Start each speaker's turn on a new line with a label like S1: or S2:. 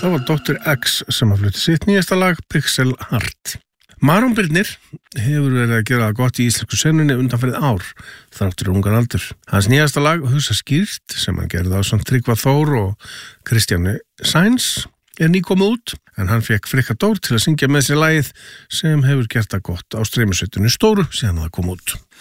S1: Það var Dr. X sem að flutti sitt nýjasta lag, Pixel Heart. Maron Birnir hefur verið að gera gott í íslensku senunni undanfarið ár, þráttur ungan aldur. Hans nýjasta lag, Hugsa skýrt, sem hann gerði á samt Tryggva Þór og Kristjáni Sainz, nýkomið út, en hann fekk Frikka Dór til að syngja með sér lagið sem hefur gert það gott á streymisveitunni Stóru síðan það kom út.